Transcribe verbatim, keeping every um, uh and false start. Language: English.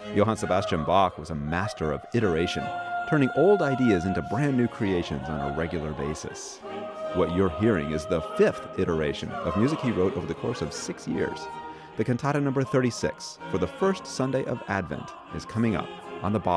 Johann Sebastian Bach was a master of iteration, turning old ideas into brand new creations on a regular basis. What you're hearing is the fifth iteration of music he wrote over the course of six years. The cantata number thirty-six, for the first Sunday of Advent, is coming up on the Bach